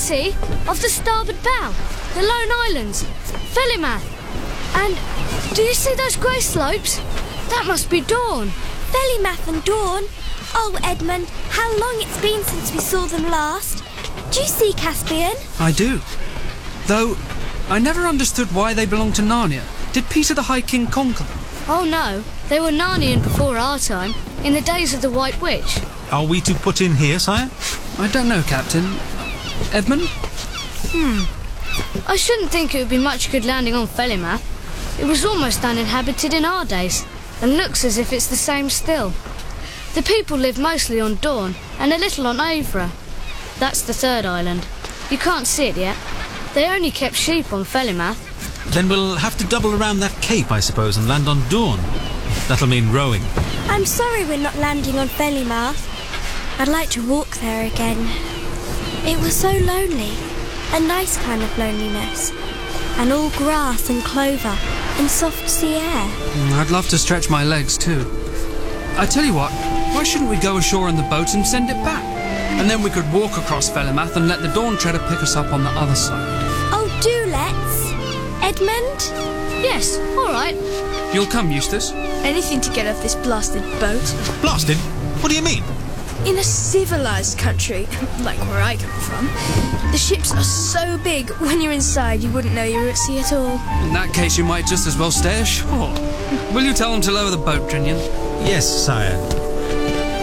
see, off the starboard bow, the Lone Islands, Felimath. And do you see those grey slopes? That must be Dawn. Felimath and Dawn? Oh, Edmund, how long it's been since we saw them last. Do you see Caspian? I do. Though, I never understood why they belong to Narnia. Did Peter the High King conquer them? Oh no, they were Narnian before our time, in the days of the White Witch. Are we to put in here, sire? I don't know, Captain. Edmund? I shouldn't think it would be much good landing on Felimath. It was almost uninhabited in our days, and looks as if it's the same still. The people live mostly on Dawn, and a little on Avra. That's the third island. You can't see it yet. They only kept sheep on Felimath. Then we'll have to double around that cape, I suppose, and land on Dawn. That'll mean rowing. I'm sorry we're not landing on Felimath. I'd like to walk there again. It was so lonely. A nice kind of loneliness. And all grass and clover and soft sea air. I'd love to stretch my legs too. I tell you what, why shouldn't we go ashore in the boat and send it back? And then we could walk across Felimath and let the Dawn Treader pick us up on the other side. Oh, do let's. Edmund? Yes, all right. You'll come, Eustace? Anything to get off this blasted boat. Blasted? What do you mean? In a civilised country, like where I come from, the ships are so big, when you're inside you wouldn't know you were at sea at all. In that case, you might just as well stay ashore. Will you tell them to lower the boat, Drinian? Yes, sire.